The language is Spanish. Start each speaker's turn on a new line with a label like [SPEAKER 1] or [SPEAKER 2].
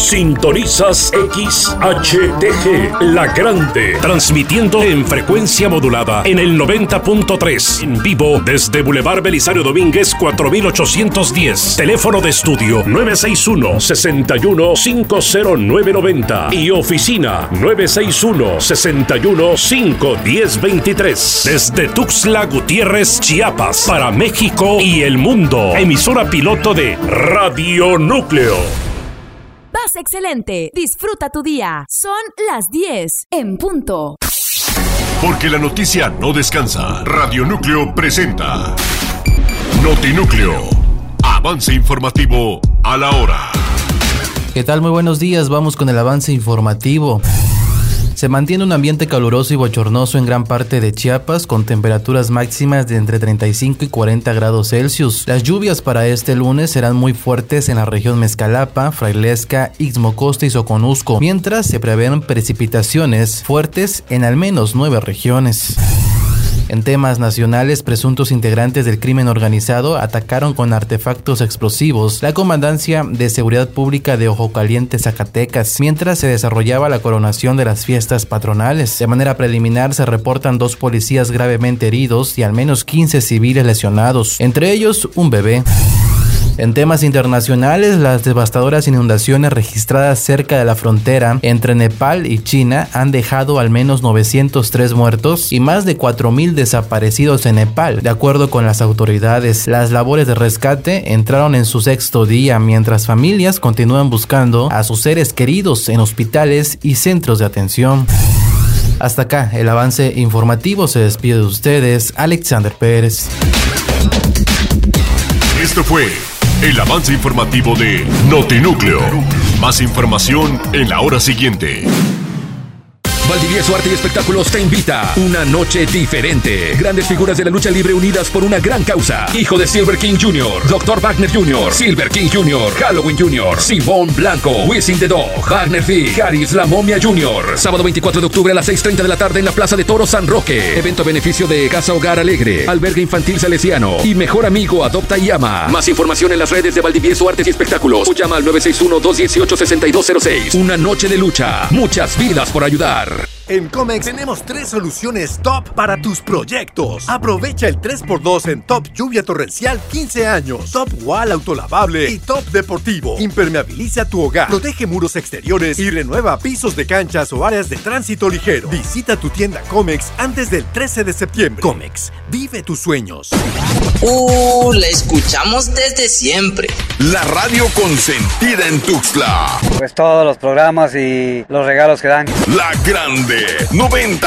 [SPEAKER 1] Sintonizas XHTG, La Grande, transmitiendo en frecuencia modulada en el 90.3, en vivo desde Boulevard Belisario Domínguez 4810. Teléfono de estudio 961-61-50990 y oficina 961-61-51023. Desde Tuxtla Gutiérrez, Chiapas, para México y el mundo. Emisora piloto de Radio Núcleo.
[SPEAKER 2] Vas excelente. Disfruta tu día. Son las 10 en punto.
[SPEAKER 3] Porque la noticia no descansa. Radio Núcleo presenta Notinúcleo. Avance informativo a la hora.
[SPEAKER 4] ¿Qué tal? Muy buenos días. Vamos con el avance informativo. Se mantiene un ambiente caluroso y bochornoso en gran parte de Chiapas, con temperaturas máximas de entre 35 y 40 grados Celsius. Las lluvias para este lunes serán muy fuertes en la región Mezcalapa, Frailesca, Ixmocosta y Soconusco, mientras se prevén precipitaciones fuertes en al menos 9 regiones. En temas nacionales, presuntos integrantes del crimen organizado atacaron con artefactos explosivos la Comandancia de Seguridad Pública de Ojo Caliente, Zacatecas, mientras se desarrollaba la coronación de las fiestas patronales. De manera preliminar, se reportan 2 policías gravemente heridos y al menos 15 civiles lesionados, entre ellos un bebé. En temas internacionales, las devastadoras inundaciones registradas cerca de la frontera entre Nepal y China han dejado al menos 903 muertos y más de 4,000 desaparecidos en Nepal. De acuerdo con las autoridades, las labores de rescate entraron en su 6º día, mientras familias continúan buscando a sus seres queridos en hospitales y centros de atención. Hasta acá el avance informativo. Se despide de ustedes Alexander Pérez.
[SPEAKER 3] Esto fue el avance informativo de Notinúcleo. Más información en la hora siguiente.
[SPEAKER 5] Valdivieso Arte y Espectáculos te invita. Una noche diferente. Grandes figuras de la lucha libre unidas por una gran causa. Hijo de Silver King Jr., Dr. Wagner Jr., Silver King Jr., Halloween Jr., Simón Blanco, Wisin the Dog, Wagner Fig, Haris La Momia Jr. Sábado 24 de octubre a las 6:30 de la tarde en la Plaza de Toros San Roque. Evento a beneficio de Casa Hogar Alegre, Albergue Infantil Salesiano y Mejor Amigo Adopta y Ama. Más información en las redes de Valdivieso Artes y Espectáculos. O llama al 961-218-6206. Una noche de lucha. Muchas vidas por ayudar.
[SPEAKER 6] En Comex tenemos 3 soluciones top para tus proyectos. Aprovecha el 3x2 en Top Lluvia Torrencial 15 años, Top Wall Autolavable y Top Deportivo. Impermeabiliza tu hogar, protege muros exteriores y renueva pisos de canchas o áreas de tránsito ligero. Visita tu tienda Comex antes del 13 de septiembre. Comex, vive tus sueños.
[SPEAKER 7] La escuchamos desde siempre.
[SPEAKER 8] La radio consentida en Tuxtla.
[SPEAKER 9] Pues todos los programas y los regalos que dan.
[SPEAKER 8] La Grande 90.